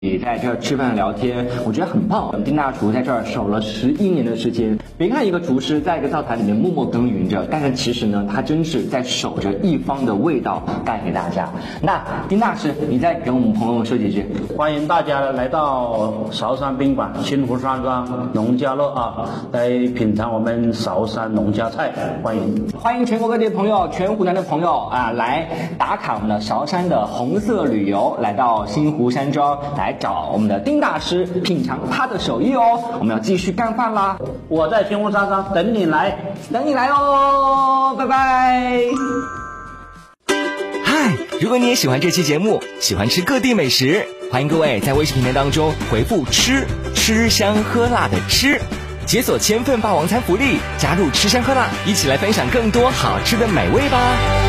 也在这儿吃饭聊天，我觉得很棒。丁大厨在这儿守了11年的时间，别看一个厨师在一个灶台里面默默耕耘着，但是其实呢，他真是在守着一方的味道带给大家。那丁大师，你再给我们朋友们说几句。 欢迎大家来到韶山宾馆新湖山庄农家乐来品尝我们韶山农家菜，欢迎全国各地的朋友，全湖南的朋友来打卡我们的韶山的红色旅游，来到新湖山庄来找我们的丁大师品尝他的手艺哦。我们要继续干饭啦！ 我在新湖山庄等你来哦，拜拜。 嗨，如果你也喜欢这期节目，喜欢吃各地美食，欢迎各位在微信平台当中回复吃香喝辣的吃，解锁1000份霸王餐福利，加入吃香喝辣，一起来分享更多好吃的美味吧。